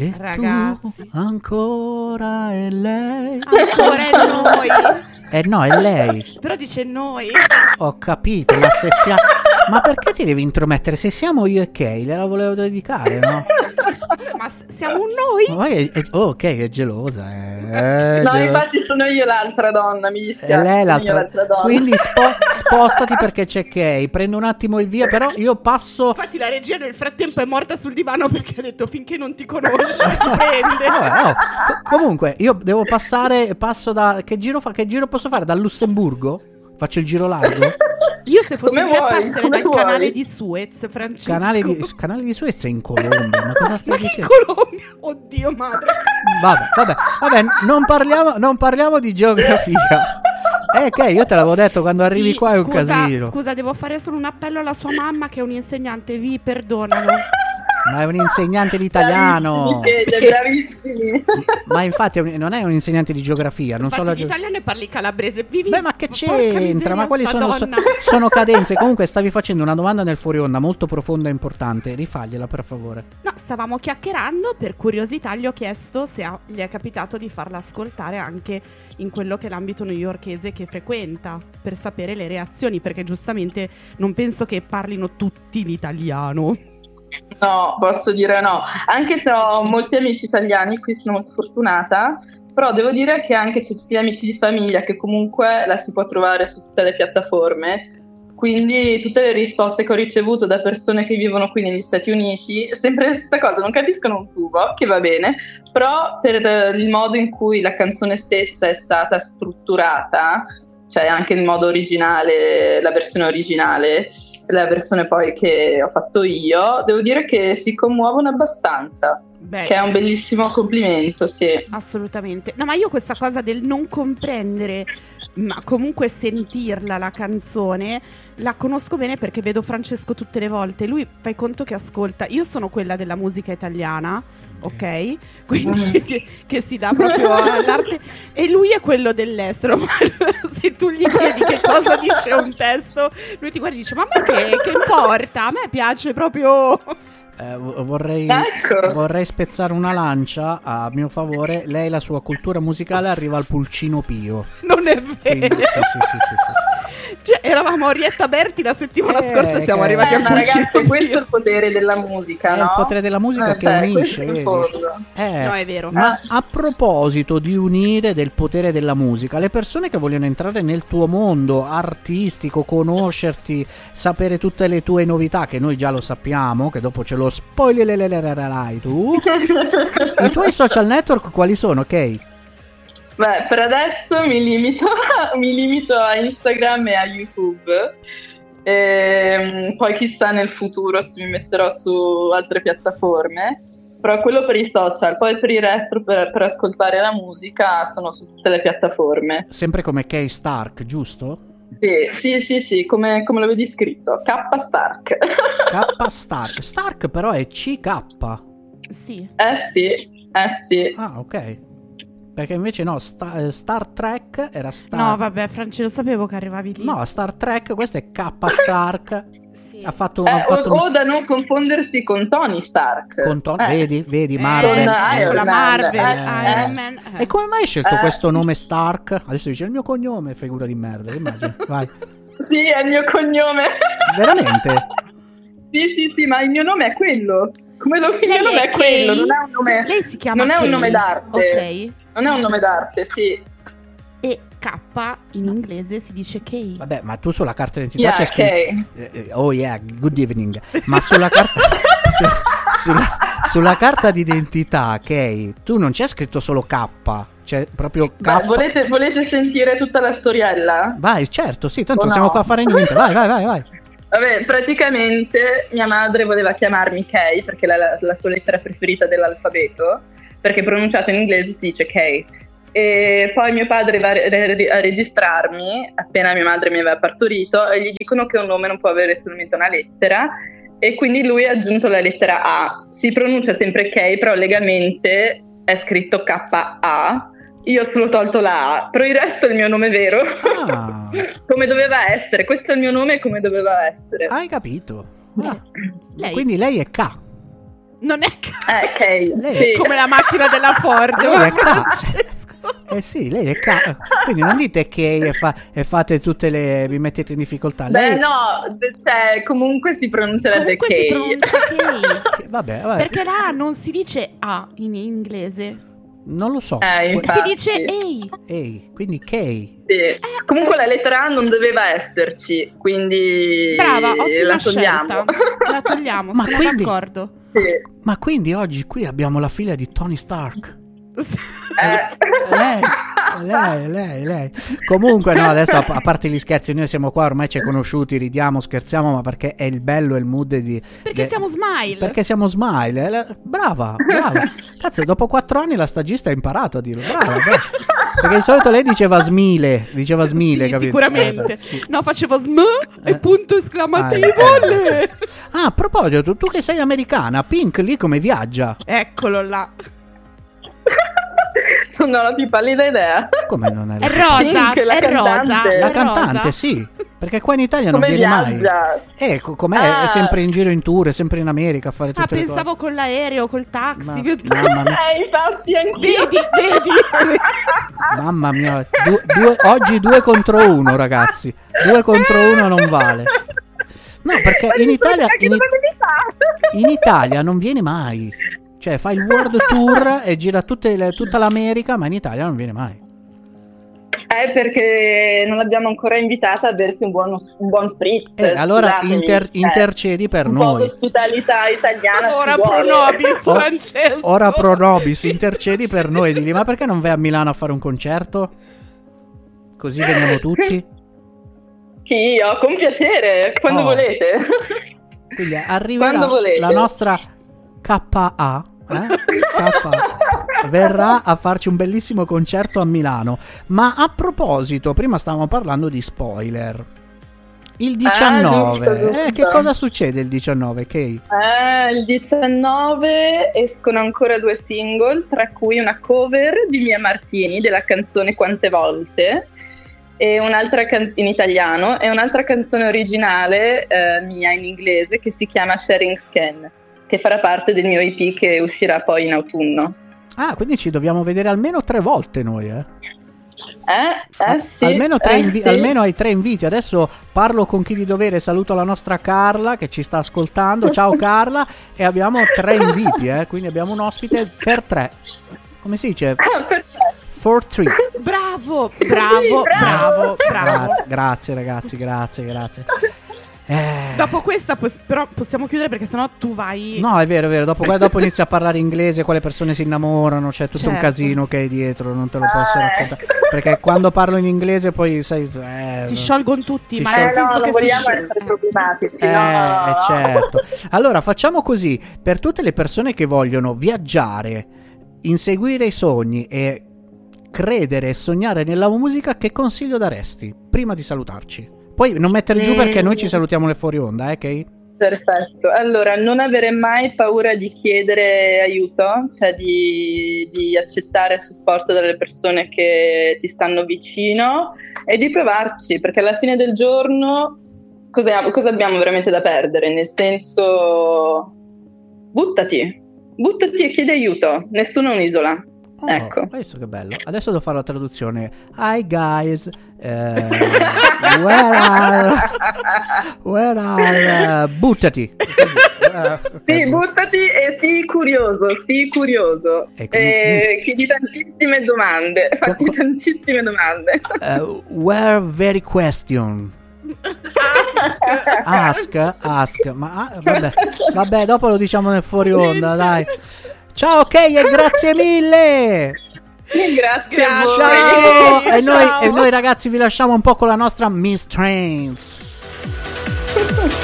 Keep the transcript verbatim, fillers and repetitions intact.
E Ragazzi, tu ancora è lei. ancora è noi. Eh no, è lei. Però dice noi. Ho capito, ma se sia... Ma perché ti devi intromettere? Se siamo io e Kay, gliela volevo dedicare, no? Ma s- siamo un noi? Ma poi è, è- oh, Kay è gelosa. È, è No, gelo- infatti sono io l'altra donna, mi è dispiace. lei sono l'altra. io l'altra donna. Quindi spo- spostati perché c'è Kay. Prendo un attimo il via, però io passo... Infatti la regia nel frattempo è morta sul divano perché ha detto finché non ti conosci ti prende. Vabbè, oh, co- comunque, io devo passare, passo da... Che giro, fa- che giro posso fare? Dal Lussemburgo? Faccio il giro largo? Io se fossi Come te vuoi, passerei come dal vuoi. canale di Suez, Francesco. Canale di, canale di Suez è in Colombia, ma cosa stai Ma che dicendo? Colombia? Oddio madre. Vabbè, vabbè, vabbè, non parliamo, non parliamo di geografia. Eh, che io te l'avevo detto, quando arrivi Vi- qua è un scusa, casino. Scusa, devo fare solo un appello alla sua mamma che è un insegnante. Vi perdonalo. Ma è un insegnante di italiano. Bravissimi, siete bravissimi. Ma infatti è un- non è un insegnante di geografia, non Infatti solo in ge- italiano e parli calabrese. Vivi. Beh, ma che Porca c'entra? miseria, Ma quelli sta sono, so- donna. sono cadenze. Comunque stavi facendo una domanda nel fuori onda molto profonda e importante. Rifagliela per favore. No, stavamo chiacchierando, per curiosità gli ho chiesto se ha- gli è capitato di farla ascoltare anche in quello che è l'ambito newyorkese che frequenta, per sapere le reazioni, perché giustamente non penso che parlino tutti l'italiano. No, posso dire no. Anche se ho molti amici italiani, qui sono molto fortunata, però devo dire che anche c'è tutti gli amici di famiglia che comunque la si può trovare su tutte le piattaforme. Quindi tutte le risposte che ho ricevuto da persone che vivono qui negli Stati Uniti, sempre la stessa cosa, non capiscono un tubo, che va bene, però per eh, il modo in cui la canzone stessa è stata strutturata, cioè anche il modo originale, la versione originale, la versione poi che ho fatto io, devo dire che si commuovono abbastanza, Beh, che è un bellissimo complimento, sì. assolutamente. No, ma io questa cosa del non comprendere, ma comunque sentirla la canzone, la conosco bene perché vedo Francesco tutte le volte. Lui, fai conto che ascolta. Io sono quella della musica italiana, ok? Quindi che, che si dà proprio all'arte. E lui è quello dell'estero. Ma se tu gli chiedi che cosa dice un testo, lui ti guarda e dice: ma a me che, che importa? A me piace proprio. Eh, vo- vorrei, Ecco. vorrei spezzare una lancia a mio favore. Lei, la sua cultura musicale arriva al Pulcino Pio. Non è Quindi, vero. sì, sì, sì, sì, sì. Cioè, eravamo a Orietta Berti la settimana Eh, scorsa e siamo che- arrivati Eh, al ma Pulcino ragazzi, questo è Pio. il potere della musica, È no? il potere della musica Eh, che cioè, unisce, questo in vedi? fondo. Eh, No, è vero. Ma a proposito di unire del potere della musica, le persone che vogliono entrare nel tuo mondo artistico, conoscerti, sapere tutte le tue novità, che noi già lo sappiamo, che dopo ce lo spoilererai tu. I tuoi social network quali sono, ok? Beh, per adesso mi limito, mi limito a Instagram e a YouTube. Ehm, poi chissà nel futuro se mi metterò su altre piattaforme. Però quello per i social, poi per il resto, per, per ascoltare la musica, sono su tutte le piattaforme. Sempre come Kay Stark, giusto? Sì, sì, sì, sì, come, come l'avevi scritto, K Stark. K Stark. Stark però è C K. Sì. Eh sì, eh sì. Ah, ok. Perché invece no, Sta- eh, Star Trek era Star... No, vabbè, Francesco, sapevo che arrivavi lì. No, Star Trek, questo è K Stark. Sì. Ha fatto, Eh, ha fatto o, un- o da non confondersi con Tony Stark. con Ton- Eh. vedi, vedi, Con Marvel. Iron Ecco la Man, Marvel, eh, Iron eh. Man. eh. E come mai hai scelto Eh. questo nome Stark? Adesso dice il mio cognome, figura di merda, immagini. Vai. Sì, è il mio cognome. Veramente? Sì, sì, sì, ma il mio nome è quello. Come lo, il Lei mio nome è, è quello, Kay? non è un nome. Lei si chiama non è un Kay. nome d'arte. Ok. Non è un nome d'arte, sì. E K in inglese si dice Kay. Vabbè, ma tu sulla carta d'identità Yeah, c'è scritto... Kay. Eh, eh, oh yeah, good evening. Ma sulla carta... su- sulla, sulla carta d'identità, Kay, tu non c'è scritto solo K, c'è proprio K. Beh, volete, volete sentire tutta la storiella? Vai, certo, sì, tanto O non siamo no? qua a fare niente. Vai, vai, vai, vai. Vabbè, praticamente mia madre voleva chiamarmi Kay perché è la, la sua lettera preferita dell'alfabeto, perché pronunciato in inglese si dice Kay. E poi mio padre va a, re- a registrarmi appena mia madre mi aveva partorito e gli dicono che un nome non può avere solamente una lettera e quindi lui ha aggiunto la lettera A. Si pronuncia sempre Kay, però legalmente è scritto K A. Io ho solo tolto la A, però il resto è il mio nome vero. Ah, Come doveva essere, questo è il mio nome come doveva essere. hai capito. Ah. Lei- Quindi lei è K. Non è Eh, Kay, Lei- sì. come la macchina della Ford. Lei ma è ca- Francesco. Eh sì, lei è ca- quindi non dite che e, fa- e fate tutte le vi mettete in difficoltà. Beh, Lei no, d- cioè, comunque si pronuncerebbe Comunque si Kay. pronuncia Kay. che- vabbè, vabbè, Perché la A non si dice A in inglese. non lo so. Eh, Si infatti. dice Ehi. Ehi, quindi Kay. Sì. Comunque la lettera A non doveva esserci, quindi Brava, ottima la togliamo. scelta. La togliamo, Ma sono quindi- d'accordo. Sì. Ma quindi oggi qui abbiamo la figlia di Tony Stark. Eh. Lei, lei, lei, lei. Comunque, no, adesso a, a parte gli scherzi, noi siamo qua, ormai ci è conosciuti, ridiamo, scherziamo, ma perché è il bello e il mood di. Perché de- siamo Smile. Perché siamo Smile. eh, la- Brava, brava. Cazzo, dopo quattro anni la stagista ha imparato a dirlo. Brava, brava. Perché di solito lei diceva Smile, diceva Smile, Sì, capito? sicuramente. Eh, sì. No, facevo sm e Eh. punto esclamativo. Ah, eh. le. Ah, a proposito, tu, tu che sei americana, Pink lì come viaggia? Eccolo là. Non ho la più pallida idea. Come non è È la, rosa, Pink, la è rosa. cantante. è la rosa. cantante, sì. Perché qua in Italia Come non viene mai. viaggia? Eh, co- com'è? Ah. È sempre in giro in tour, è sempre in America a fare Ah, tutte le pensavo con l'aereo, col taxi. Ma- piuttosto. mamma mia. Eh, infatti anch'io. Vedi, vedi. Mamma mia, du- due- oggi due contro uno, ragazzi. Due contro uno non vale. No, perché Ma in mi Italia, sembra che in, cosa mi fa? in Italia non viene mai. Cioè, fa il world tour e gira tutte le- tutta l'America, ma in Italia non viene mai. Eh, perché non l'abbiamo ancora invitata a bersi un buon, un buon spritz. Eh, allora scusatemi. inter- Eh, intercedi per un po' noi. d'ospitalità italiana Ora ci pro vuole. nobis, O- Francesco. Ora pro nobis, intercedi per noi. Digli, ma perché non vai a Milano a fare un concerto? Così veniamo tutti. Chi io? Con piacere, quando Oh. volete. Quindi arriverà Quando volete. la nostra K A, eh? K A, verrà a farci un bellissimo concerto a Milano. Ma a proposito, prima stavamo parlando di spoiler. Il diciannove, Ah, giusto, eh, giusto. che cosa succede il diciannove, Kay? Eh, il diciannove escono ancora due single, tra cui una cover di Mia Martini della canzone Quante volte, e un'altra canz- in italiano, e un'altra canzone originale eh, mia in inglese che si chiama Sharing Scan, che farà parte del mio E P che uscirà poi in autunno. Ah, quindi ci dobbiamo vedere almeno tre volte noi, eh? Eh, eh sì, almeno, tre eh invi- sì. almeno ai tre inviti. Adesso parlo con chi di dovere, saluto la nostra Carla che ci sta ascoltando. Ciao Carla, e abbiamo tre inviti, eh? Quindi abbiamo un ospite per tre. Come si dice? Ah, perfetto. For three. Bravo, bravo, Sì, bravo, bravo. bravo. Grazie, grazie ragazzi, grazie, grazie. Eh, Dopo questa, pos- però possiamo chiudere perché sennò tu vai. No, è vero, è vero. Dopo, dopo inizia a parlare inglese, quelle persone si innamorano, c'è tutto un Certo. casino che è dietro, non te lo posso Ah, raccontare. ecco. Perché quando parlo in inglese poi sai... eh, Si sciolgono tutti, Si ma sciol- nel Eh no, senso non che si vogliamo sciol- essere eh. problematici. Eh, no, no, no, eh, no. certo. Allora facciamo così, per tutte le persone che vogliono viaggiare, inseguire i sogni e credere e sognare nella musica, che consiglio daresti prima di salutarci? Poi non mettere giù Mm. perché noi ci salutiamo le fuori onda, eh, Kay? Perfetto, allora non avere mai paura di chiedere aiuto, cioè di, di accettare il supporto dalle persone che ti stanno vicino e di provarci, perché alla fine del giorno cosa, cosa abbiamo veramente da perdere? Nel senso, buttati, buttati e chiedi aiuto, nessuno è un'isola. Oh, Ecco. hai visto che bello? Adesso devo fare la traduzione. Hi guys, eh, where are, where are, uh, buttati. Eh, Sì, ok. buttati e sii curioso, sii curioso. E quindi- Eh, chiedi tantissime domande, fatti Co- tantissime domande. Eh, where very question. Ask, ask, ma ah, vabbè, vabbè, dopo lo diciamo nel fuori onda, dai. Ciao Kay e grazie mille. Grazie a voi. Ciao. E noi, Ciao. e noi ragazzi vi lasciamo un po' con la nostra Miss Trains.